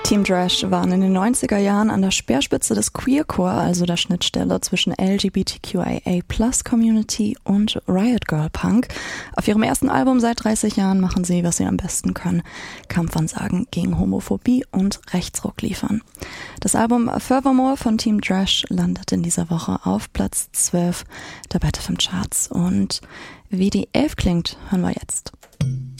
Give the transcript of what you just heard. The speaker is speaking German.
Team Drash waren in den 90er Jahren an der Speerspitze des Queercore, also der Schnittstelle zwischen LGBTQIA+-Community und Riot Girl Punk. Auf ihrem ersten Album seit 30 Jahren machen sie, was sie am besten können: Kampfansagen gegen Homophobie und Rechtsruck liefern. Das Album Furthermore von Team Drash landet in dieser Woche auf Platz 12 der Bad FM Charts. Und wie die 11 klingt, hören wir jetzt.